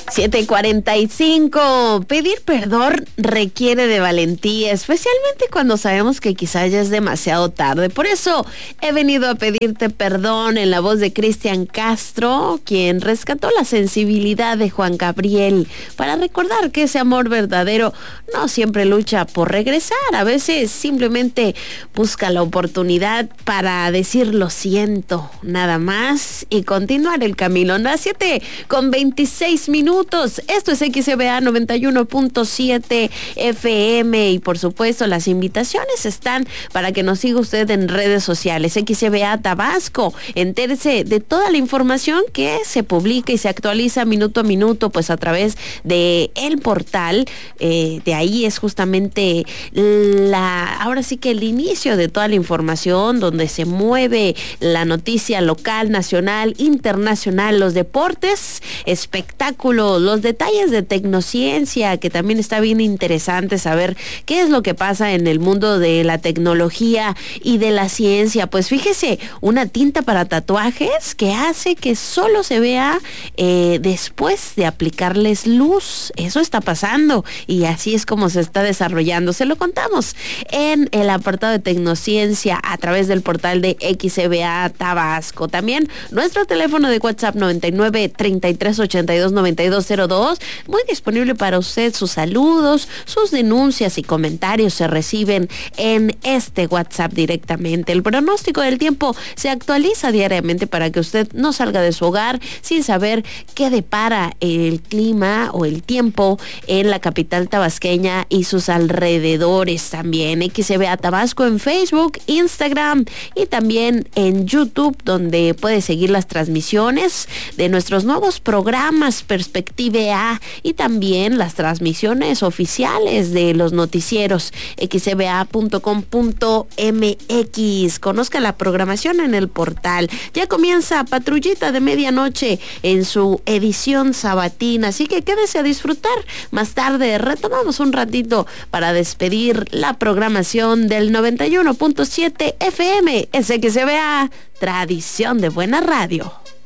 7:45. Pedir perdón requiere de valentía, especialmente cuando sabemos que quizá ya es demasiado tarde. Por eso he venido a pedirte perdón en la voz de Cristian Castro, quien rescató la sensibilidad de Juan Gabriel para recordar que ese amor verdadero no siempre lucha por regresar. A veces simplemente busca la oportunidad para decir lo siento, nada más, y continuar el camino. Las 7:26. Esto es XCBA 91.7 FM y por supuesto las invitaciones están para que nos siga usted en redes sociales. XCBA Tabasco, entérese de toda la información que se publica y se actualiza minuto a minuto, pues a través de el portal. De ahí es justamente ahora sí que el inicio de toda la información, donde se mueve la noticia local, nacional, internacional, los deportes, espectáculos, los detalles de tecnociencia, que también está bien interesante saber qué es lo que pasa en el mundo de la tecnología y de la ciencia. Pues fíjese, una tinta para tatuajes que hace que solo se vea después de aplicarles luz. Eso está pasando y así es como se está desarrollando. Se lo contamos en el apartado de tecnociencia a través del portal de XCBA Tabasco. También nuestro teléfono de WhatsApp 99-33-82-9202, muy disponible para usted. Sus saludos, sus denuncias y comentarios se reciben en este WhatsApp directamente. El pronóstico del tiempo se actualiza diariamente para que usted no salga de su hogar sin saber qué depara el clima o el tiempo en la capital tabasqueña y sus alrededores. También XCBA Tabasco en Facebook, Instagram y también en YouTube, donde puede seguir las transmisiones de nuestros nuevos programas Perspectiva A y también las transmisiones oficiales de los noticieros xcba.com.mx. Conozca la programación en el portal. Ya comienza Patrullita de Medianoche en su edición sabatina, así que quédese a disfrutar. Más tarde retomamos un ratito para despedir la programación del 91.7 FM. Es XCBA, tradición de buena radio.